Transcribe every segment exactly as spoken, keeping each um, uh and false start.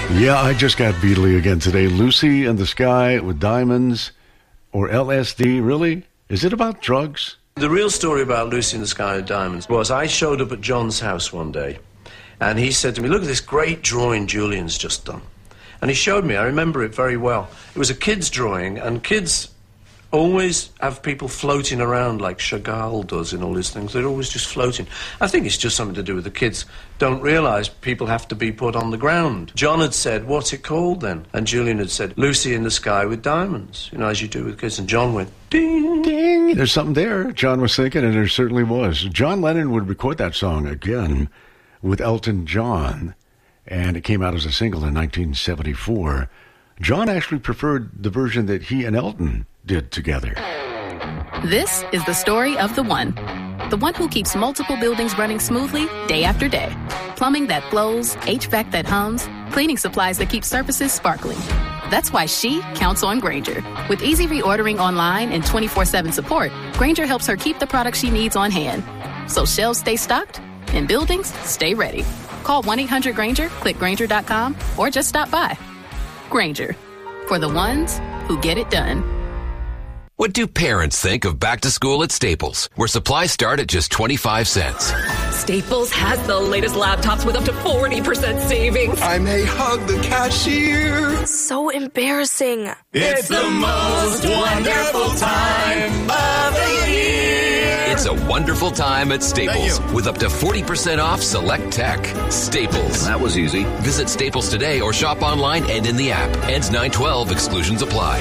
Yeah, I just got Beatley again today. Lucy in the Sky with Diamonds, or L S D, really? Is it about drugs? The real story about Lucy in the Sky with Diamonds was I showed up at John's house one day, and he said to me, look at this great drawing Julian's just done. And he showed me, I remember it very well. It was a kid's drawing, and kids always have people floating around like Chagall does in all these things. They're always just floating. I think it's just something to do with the kids don't realise people have to be put on the ground. John had said, what's it called then? And Julian had said, Lucy in the Sky with Diamonds, you know, as you do with kids. And John went, ding, ding. There's something there, John was thinking, and there certainly was. John Lennon would record that song again with Elton John, and it came out as a single in nineteen seventy-four. John actually preferred the version that he and Elton did together. This is the story of the one. The one who keeps multiple buildings running smoothly day after day. Plumbing that flows, H V A C that hums, cleaning supplies that keep surfaces sparkling. That's why she counts on Grainger. With easy reordering online and twenty-four seven support, Grainger helps her keep the products she needs on hand. So shelves stay stocked and buildings stay ready. Call one eight hundred Grainger, click Grainger dot com, or just stop by. Grainger, for the ones who get it done. What do parents think of back to school at Staples, where supplies start at just twenty-five cents? Staples has the latest laptops with up to forty percent savings. I may hug the cashier. So embarrassing. It's the most wonderful time of the year. It's a wonderful time at Staples with up to forty percent off select tech. Staples. That was easy. Visit Staples today or shop online and in the app. Ends nine twelve. Exclusions apply.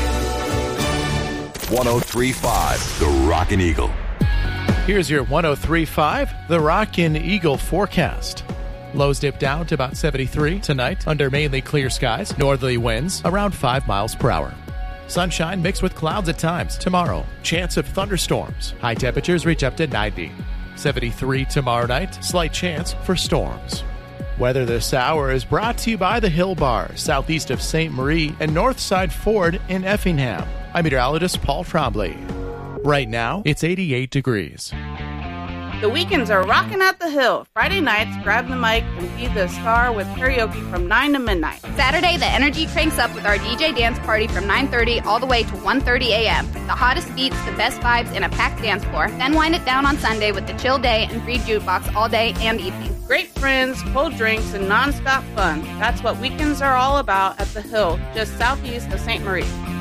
one oh three point five, The Rockin' Eagle. Here's your one oh three point five, The Rockin' Eagle forecast. Lows dip down to about seventy-three tonight under mainly clear skies. Northerly winds around five miles per hour. Sunshine mixed with clouds at times. Tomorrow, chance of thunderstorms. High temperatures reach up to ninety. seventy-three tomorrow night. Slight chance for storms. Weather this hour is brought to you by the Hill Bar, southeast of Saint Marie and Northside Ford in Effingham. I'm meteorologist Paul Trombley. Right now, it's eighty-eight degrees. The weekends are rocking at the Hill. Friday nights, grab the mic and be the star with karaoke from nine to midnight. Saturday, the energy cranks up with our D J dance party from nine thirty all the way to one thirty a.m. The hottest beats, the best vibes, and a packed dance floor. Then wind it down on Sunday with the chill day and free jukebox all day and evening. Great friends, cold drinks, and nonstop fun. That's what weekends are all about at the Hill, just southeast of Saint Marie.